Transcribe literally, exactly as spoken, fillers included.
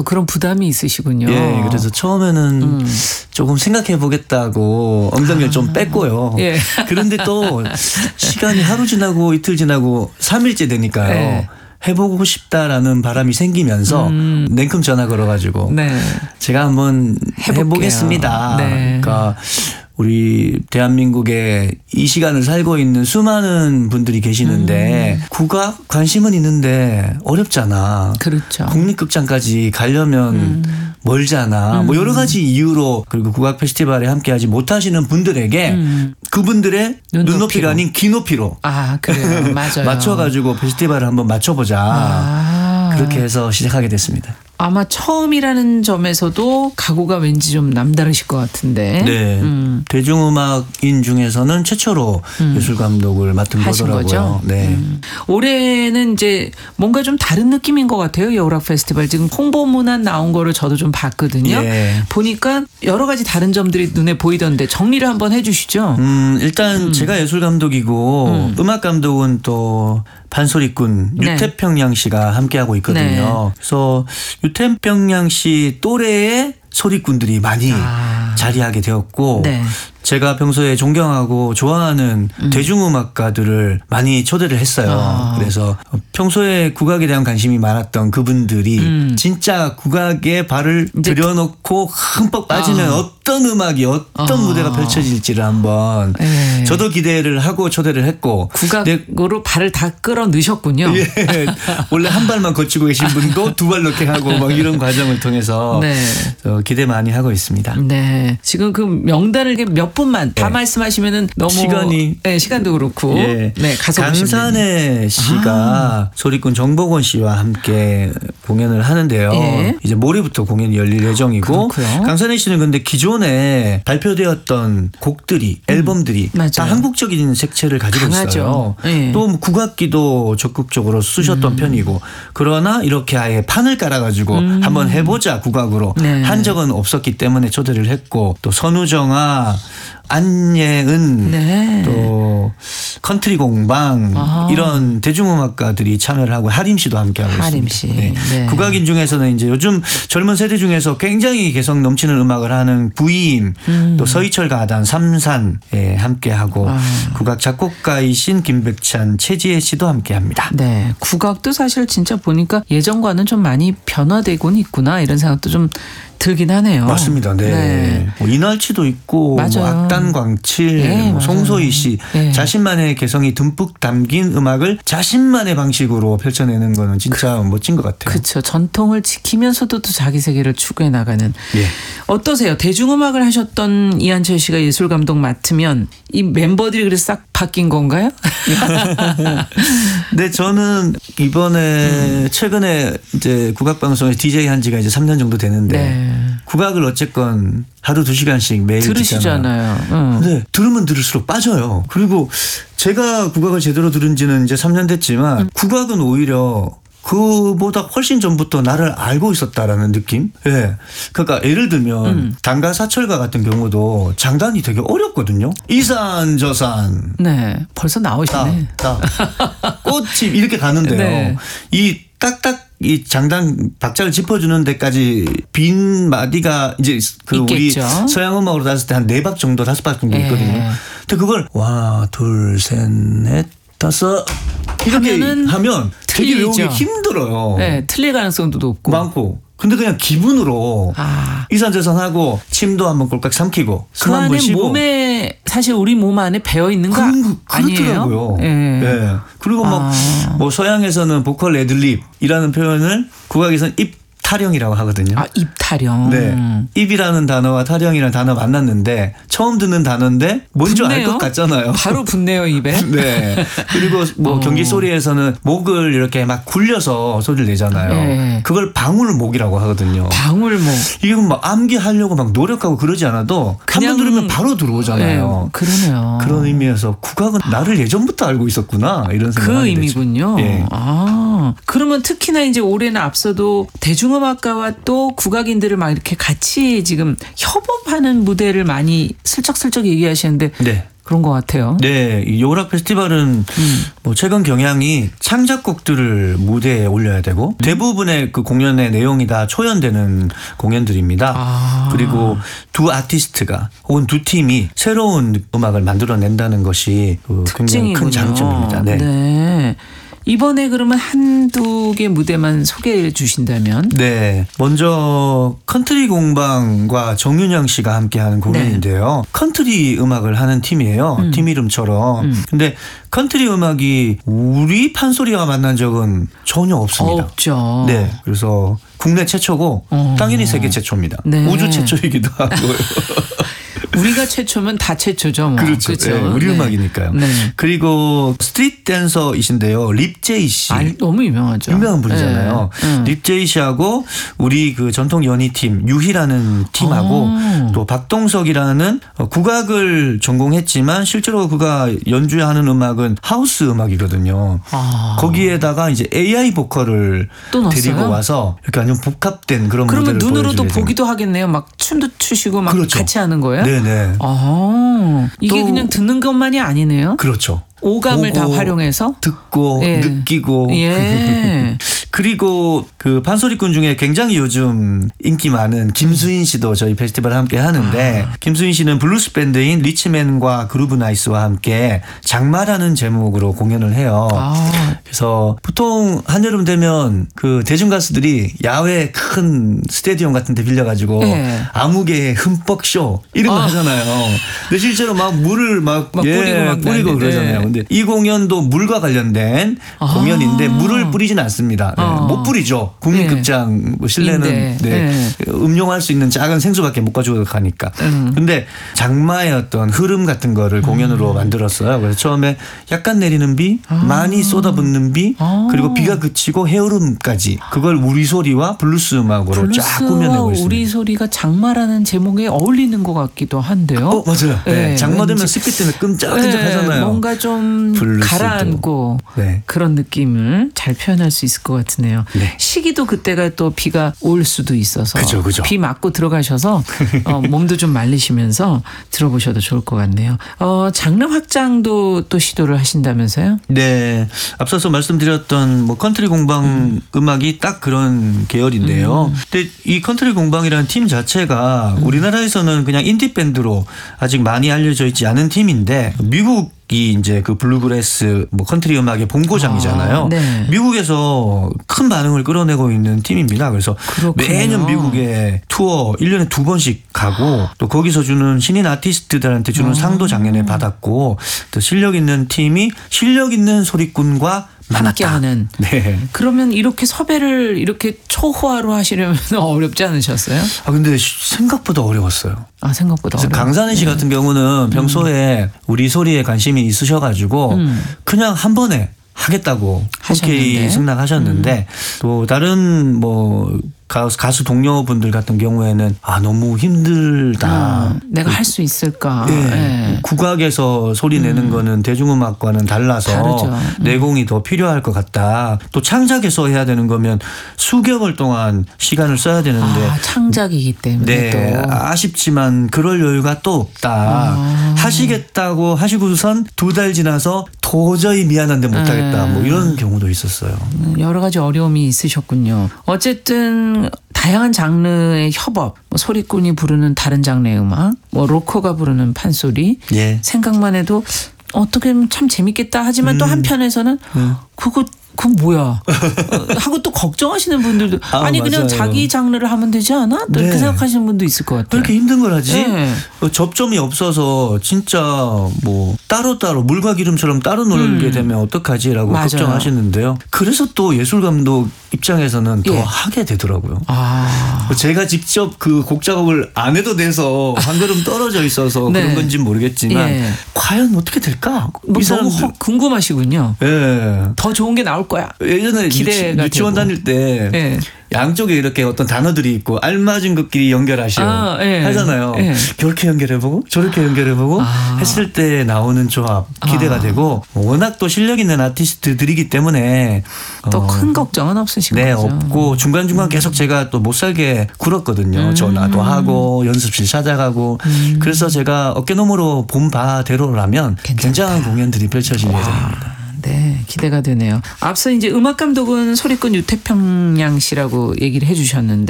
또 그런 부담이 있으시군요. 예, 그래서 처음에는 음. 조금 생각해 보겠다고 엉덩이를 아. 좀 뺐고요. 예. 그런데 또 시간이 하루 지나고 이틀 지나고 삼 일째 되니까요. 예. 해보고 싶다라는 바람이 생기면서 음. 냉큼 전화 걸어가지고 네. 제가 한번 해볼게요. 해보겠습니다. 네. 그러니까 우리 대한민국에 이 시간을 살고 있는 수많은 분들이 계시는데 음. 국악 관심은 있는데 어렵잖아. 그렇죠. 국립극장까지 가려면 음. 멀잖아. 음. 뭐 여러 가지 이유로 그리고 국악 페스티벌에 함께하지 못하시는 분들에게 음. 그분들의 눈높이로. 눈높이가 아닌 귀높이로 아 그래요. 맞아요. 맞춰가지고 페스티벌을 한번 맞춰보자. 아. 그렇게 해서 시작하게 됐습니다. 아마 처음이라는 점에서도 각오가 왠지 좀 남다르실 것 같은데. 네. 음. 대중음악인 중에서는 최초로 음. 예술감독을 맡은 거더라고요. 거죠? 네. 음. 올해는 이제 뭔가 좀 다른 느낌인 것 같아요. 여우락 페스티벌. 지금 홍보문안 나온 거를 저도 좀 봤거든요. 예. 보니까 여러 가지 다른 점들이 눈에 보이던데 정리를 한번 해 주시죠. 음, 일단 음. 제가 예술감독이고 음. 음악감독은 또 판소리꾼 네. 유태평양 씨가 함께하고 있거든요. 네. 그래서 유태평양 씨 또래의 소리꾼들이 많이 아. 자리하게 되었고 네. 제가 평소에 존경하고 좋아하는 음. 대중음악가들을 많이 초대를 했어요. 아. 그래서 평소에 국악에 대한 관심이 많았던 그분들이 음. 진짜 국악에 발을 들여놓고 흠뻑 빠지면 아. 어떤 음악이 어떤 아. 무대가 펼쳐질지를 한번 네. 저도 기대를 하고 초대를 했고 국악으로 발을 다 끌어 넣으셨군요. 예. 원래 한 발만 거치고 계신 분도 두 발 넣게 하고 막 이런 과정을 통해서 네. 기대 많이 하고 있습니다. 네. 지금 그 명단을 몇 분만 다 네. 말씀하시면은 너무 시간이 네, 시간도 그렇고 예. 네, 가서 강산의 씨가 아. 소리꾼 정복원 씨와 함께 공연을 하는데요. 예. 이제 모레부터 공연이 열릴 예정이고 그렇고요. 강산의 씨는 근데 기존에 발표되었던 곡들이 음. 앨범들이 맞아요. 다 한국적인 색채를 가지고 강하죠. 있어요. 예. 또 국악기도 적극적으로 쓰셨던 음. 편이고 그러나 이렇게 아예 판을 깔아가지고 음. 한번 해보자 국악으로 네. 한 적은 없었기 때문에 초대를 했고 또 선우정아 안예은 네. 또 컨트리 공방 아. 이런 대중음악가들이 참여를 하고 하림 씨도 함께하고 하림 있습니다. 씨. 네. 네. 국악인 중에서는 이제 요즘 젊은 세대 중에서 굉장히 개성 넘치는 음악을 하는 부임 음. 또 서희철 가단 삼산에 함께하고 아. 국악 작곡가이신 김백찬 최지혜 씨도 함께합니다. 네, 국악도 사실 진짜 보니까 예전과는 좀 많이 변화되고는 있구나 이런 생각도 좀 들긴 하네요. 맞습니다. 네. 네. 뭐 이날치도 있고 뭐 악단광칠, 네, 뭐 송소희 씨 네. 자신만의 개성이 듬뿍 담긴 음악을 자신만의 방식으로 펼쳐내는 거는 진짜 그, 멋진 것 같아요. 그렇죠. 전통을 지키면서도 또 자기 세계를 추구해 나가는. 예. 어떠세요? 대중음악을 하셨던 이한철 씨가 예술감독 맡으면 이 멤버들이 그래서 싹 바뀐 건가요? 네, 저는 이번에 음. 최근에 이제 국악방송에 디제이 한 지가 이제 삼 년 정도 되는데 네. 국악을 어쨌건 하루 두 시간씩 매일 들으시잖아요. 응. 네, 들으면 들을수록 빠져요. 그리고 제가 국악을 제대로 들은 지는 이제 삼 년 됐지만 음. 국악은 오히려 그보다 훨씬 전부터 나를 알고 있었다라는 느낌? 예. 네. 그러니까 예를 들면 음. 단가 사철가 같은 경우도 장단이 되게 어렵거든요. 이산 저산. 네. 벌써 나오시네. 따, 따. 꽃집 이렇게 가는데요. 네. 이 딱딱 이 장단 박자를 짚어주는 데까지 빈 마디가 이제 그 있겠죠. 우리 서양 음악으로 따졌을 때 한 네 박 정도 다섯 박 정도 있거든요. 예. 근데 그걸 와, 둘, 셋, 넷, 다섯 이렇게 하면 되게 외우기 힘들어요. 네, 틀릴 가능성도 높고 많고. 근데 그냥 기분으로 아. 이산저산하고 침도 한번 꼴깍 삼키고 그 안에 몸에 사실 우리 몸 안에 배어 있는 거 그, 아니에요? 예. 네. 그리고 막 뭐 아. 서양에서는 보컬 애들립이라는 표현을 국악에서는 입 타령이라고 하거든요. 아, 입 타령. 네. 입이라는 단어와 타령이라는 단어 만났는데 처음 듣는 단어인데 뭔지 알 것 같잖아요. 바로 붙네요, 입에. 네. 그리고 뭐 어. 경기 소리에서는 목을 이렇게 막 굴려서 소리를 내잖아요. 네. 그걸 방울목이라고 하거든요. 방울목. 이게 막 암기하려고 막 노력하고 그러지 않아도 한 번 들으면 바로 들어오잖아요. 네, 그러네요. 그런 의미에서 국악은 나를 예전부터 알고 있었구나 이런 생각이 그 의미군요. 네. 아, 그러면 특히나 이제 올해는 앞서도 대중음악 음악가와 또 국악인들을 막 이렇게 같이 지금 협업하는 무대를 많이 슬쩍슬쩍 얘기하시는데 네. 그런 것 같아요. 네, 이 요락 페스티벌은 음. 뭐 최근 경향이 창작곡들을 무대에 올려야 되고 음. 대부분의 그 공연의 내용이 다 초연되는 공연들입니다. 아. 그리고 두 아티스트가 혹은 두 팀이 새로운 음악을 만들어낸다는 것이 그 굉장히 큰 장점입니다. 네. 네. 이번에 그러면 한두 개 무대만 소개해 주신다면? 네. 먼저 컨트리 공방과 정윤영 씨가 함께하는 공연인데요. 네. 컨트리 음악을 하는 팀이에요. 음. 팀 이름처럼. 음. 근데 컨트리 음악이 우리 판소리와 만난 적은 전혀 없습니다. 없죠. 네. 그래서 국내 최초고 어. 당연히 세계 최초입니다. 네. 우주 최초이기도 하고요. 우리가 최초면 다 최초죠. 뭐. 그렇죠. 그렇죠? 네, 우리 네. 음악이니까요. 네. 그리고 스트릿 댄서이신데요. 립제이 씨. 아니, 너무 유명하죠. 유명한 분이잖아요. 네. 립제이 씨하고 우리 그 전통 연희팀 유희라는 팀하고 오. 또 박동석이라는 국악을 전공했지만 실제로 그가 연주하는 음악은 하우스 음악이거든요. 아. 거기에다가 이제 에이아이 보컬을 데리고 와서 이렇게 완전 복합된 그런 무대를 보여주는. 그러면 눈으로도 보기도 하겠네요. 막 춤도 추시고 막 그렇죠. 같이 하는 거예요? 네. 네. 아, 이게 그냥 듣는 것만이 아니네요. 그렇죠. 오감을 다 활용해서 듣고 예. 느끼고 예. 그리고 그 판소리꾼 중에 굉장히 요즘 인기 많은 김수인 씨도 저희 페스티벌 함께 하는데 아. 김수인 씨는 블루스 밴드인 리치맨과 그루브 나이스와 함께 장마라는 제목으로 공연을 해요. 아. 그래서 보통 한여름 되면 그 대중 가수들이 야외 큰 스테디움 같은 데 빌려가지고 예. 아무개 흠뻑 쇼 이런 거 아. 하잖아요. 근데 실제로 막 물을 막, 막 예, 뿌리고 막 뿌리고 그러잖아요. 근데 이 공연도 물과 관련된 아. 공연인데 물을 뿌리지는 않습니다. 네. 아. 못 뿌리죠. 국민극장 네. 실내는 네. 네. 음용할 수 있는 작은 생수밖에 못 가지고 가니까. 음. 근데 장마의 어떤 흐름 같은 거를 공연으로 음. 만들었어요. 그래서 처음에 약간 내리는 비, 아. 많이 쏟아붓는 비, 아. 그리고 비가 그치고 해오름까지 그걸 우리 소리와 블루스 음악으로 쫙 꾸며내고 있습니다. 우리 소리가 장마라는 제목에 어울리는 것 같기도 한데요. 어 맞아요. 네. 네. 장마 되면 습기 때문에 끈적끈적하잖아요. 네. 뭔가 좀 가라앉고 네. 그런 느낌을 잘 표현할 수 있을 것 같으네요. 네. 시기도 그때가 또 비가 올 수도 있어서 그죠, 그죠. 비 맞고 들어가셔서 어, 몸도 좀 말리시면서 들어보셔도 좋을 것 같네요. 어, 장르 확장도 또 시도를 하신다면서요? 네. 앞서서 말씀드렸던 뭐 컨트리 공방 음. 음악이 딱 그런 계열인데요. 음. 근데 이 컨트리 공방이라는 팀 자체가 음. 우리나라에서는 그냥 인디 밴드로 아직 많이 알려져 있지 않은 팀인데 미국 이 이제 그 블루그래스 뭐 컨트리 음악의 본고장이잖아요. 아, 네. 미국에서 큰 반응을 끌어내고 있는 팀입니다. 그래서 그렇군요. 매년 미국에 투어 일 년에 두 번씩 가고 또 거기서 주는 신인 아티스트들한테 주는 아. 상도 작년에 받았고 또 실력 있는 팀이 실력 있는 소리꾼과 함께하는. 네. 그러면 이렇게 섭외를 이렇게 초호화로 하시려면 어렵지 않으셨어요? 아 근데 생각보다 어려웠어요. 아 생각보다 어려워. 강산희 씨 네. 같은 경우는 평소에 음. 우리 소리에 관심이 있으셔가지고 음. 그냥 한 번에 하겠다고 흔쾌히 승낙하셨는데 음. 또 다른 뭐 가수, 가수 동료분들 같은 경우에는 아 너무 힘들다. 음, 내가 할 수 있을까. 네. 네. 국악에서 소리 내는 음. 거는 대중음악과는 달라서 다르죠. 내공이 음. 더 필요할 것 같다. 또 창작에서 해야 되는 거면 수개월 동안 시간을 써야 되는데 아, 창작이기 때문에 네, 또. 아쉽지만 그럴 여유가 또 없다. 아. 하시겠다고 하시고선 두 달 지나서 도저히 미안한데 못하겠다. 네. 뭐 이런 경우도 있었어요. 여러 가지 어려움이 있으셨군요. 어쨌든 다양한 장르의 협업, 뭐 소리꾼이 부르는 다른 장르의 음악, 뭐 로커가 부르는 판소리, 예. 생각만 해도 어떻게 보면 참 재밌겠다 하지만 음. 또 한편에서는 음. 그거 그건 뭐야 하고 또 걱정하시는 분들도 아, 아니 그냥 맞아요. 자기 장르를 하면 되지 않아? 또 네. 이렇게 생각하시는 분도 있을 것 같아요. 왜 이렇게 힘든 걸 하지? 네. 접점이 없어서 진짜 뭐 따로따로 물과 기름처럼 따로 놀게 음. 되면 어떡하지라고 맞아요. 걱정하시는데요. 그래서 또 예술감독 입장에서는 더 예. 하게 되더라고요. 아. 제가 직접 그 곡 작업을 안 해도 돼서 한 걸음 떨어져 있어서 네. 그런 건지 모르겠지만 예. 과연 어떻게 될까? 뭐 이 사람들 너무 궁금하시군요. 예. 더 좋은 게 나올 거야. 예전에 유치, 유치원 다닐 때 네. 양쪽에 이렇게 어떤 단어들이 있고 알맞은 것끼리 연결하시오 아, 예. 하잖아요. 예. 이렇게 연결해보고 저렇게 연결해보고 아. 했을 때 나오는 조합 기대가 아. 되고 워낙 또 실력 있는 아티스트들이기 때문에 또 큰 어, 걱정은 없으신 네, 거죠. 없고 중간중간 음. 계속 제가 또 못 살게 굴었거든요. 음. 전화도 하고 연습실 찾아가고 음. 그래서 제가 어깨너머로 본 바대로라면 괜찮다. 굉장한 공연들이 펼쳐질 예정입니다. 네, 기대가 되네요. 앞서 이제 음악 감독은 소리꾼 유태평양 씨라고 얘기를 해주셨는데